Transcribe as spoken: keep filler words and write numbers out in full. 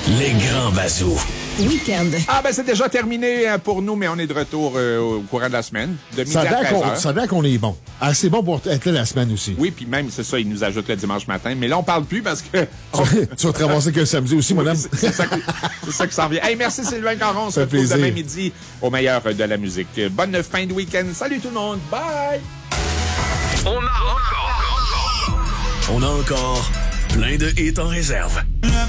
Les grands bazous. Week-end. Ah, ben c'est déjà terminé pour nous, mais on est de retour euh, au courant de la semaine. De midi Ça à a treize heures. l'air qu'on, qu'on est bon. Assez bon pour être là la semaine aussi. Oui, puis même, c'est ça, ils nous ajoutent le dimanche matin. Mais là, on parle plus parce que... Tu, tu vas te ramasser que le samedi aussi, Oui, madame. c'est, c'est, ça qui, c'est ça qui s'en vient. Hey, merci Sylvain Caron. On se Ça fait retrouve plaisir. demain midi au meilleur de la musique. Bonne fin de week-end. Salut tout le monde. Bye! On a encore, on a encore plein de hits en réserve.